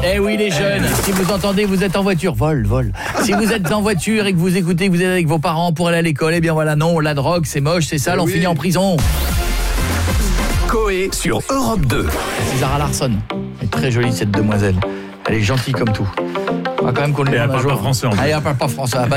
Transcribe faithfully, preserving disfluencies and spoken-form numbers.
Eh oui, les jeunes, si vous entendez, vous êtes en voiture, vol, vol. Si vous êtes en voiture et que vous écoutez, que vous êtes avec vos parents pour aller à l'école, eh bien voilà, non, la drogue, c'est moche, c'est sale, on oui. finit en prison. Coé sur Europe deux. C'est Zara Larsson. Elle est très jolie, cette demoiselle. Elle est gentille comme tout. On va quand même qu'on lui Et elle demande un parle jour. pas français, en plus. Ah, elle parle pas français.